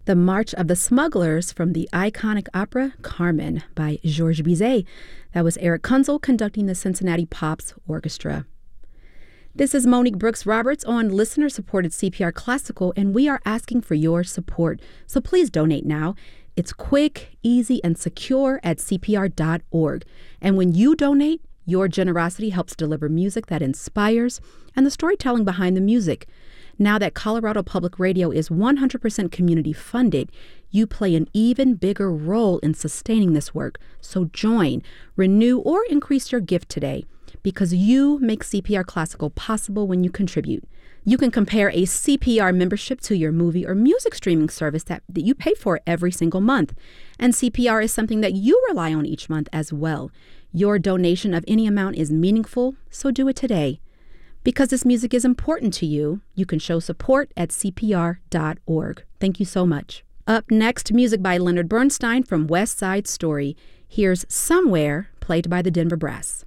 The March of the Smugglers from the iconic opera Carmen by Georges Bizet. That was Eric Kunzel conducting the Cincinnati Pops Orchestra. This is Monique Brooks Roberts on listener-supported CPR Classical, and we are asking for your support. So please donate now. It's quick, easy, and secure at CPR.org. And when you donate, your generosity helps deliver music that inspires and the storytelling behind the music. Now that Colorado Public Radio is 100% community funded, you play an even bigger role in sustaining this work. So join, renew, or increase your gift today, because you make CPR Classical possible when you contribute. You can compare a CPR membership to your movie or music streaming service that you pay for every single month. And CPR is something that you rely on each month as well. Your donation of any amount is meaningful, so do it today. Because this music is important to you, you can show support at CPR.org. Thank you so much. Up next, music by Leonard Bernstein from West Side Story. Here's Somewhere, played by the Denver Brass.